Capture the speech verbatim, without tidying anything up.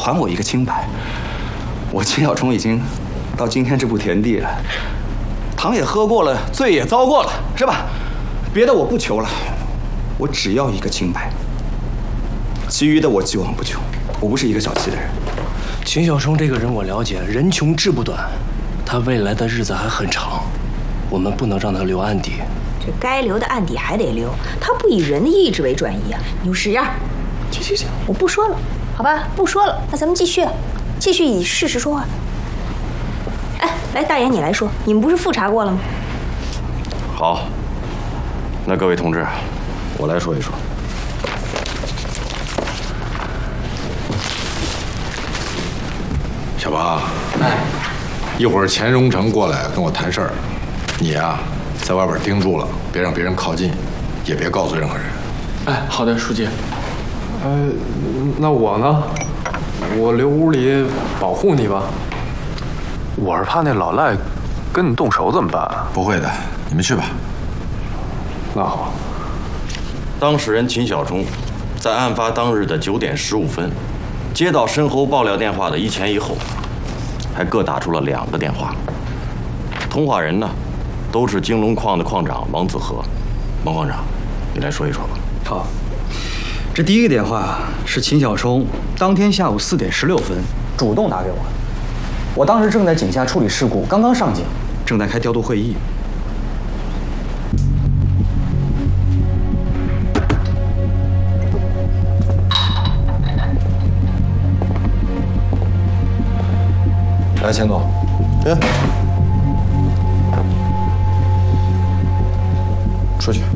还我一个清白。我秦小冲已经到今天这步田地了，糖也喝过了，罪也遭过了，是吧？别的我不求了，我只要一个清白。其余的我既往不咎。我不是一个小气的人。 秦小冲这个人我了解，人穷志不短，他未来的日子还很长，我们不能让他留案底。 这该留的案底还得留，他不以人的意志为转移啊！你使样。 行行行， 我不说了，好吧，不说了，那咱们继续，继续以事实说话。哎，来，大爷你来说，你们不是复查过了吗？ 好，那各位同志，我来说一说。小八，哎，一会儿钱荣成过来跟我谈事儿，你呀，在外边盯住了，别让别人靠近，也别告诉任何人。 哎，好的，书记。 呃，那我呢？我留屋里保护你吧。 我是怕那老赖跟你动手怎么办啊？ 不会的，你们去吧。 那好。 当事人秦小冲，在案发当日的九点十五分，接到申猴爆料电话的一前一后，还各打出了两个电话。通话人呢，都是金龙矿的矿长王子和。王矿长，你来说一说吧。 好，这第一个电话是秦小冲当天下午四点十六分主动打给我，我当时正在井下处理事故，刚刚上井，正在开调度会议。 来，钱总。哎，出去。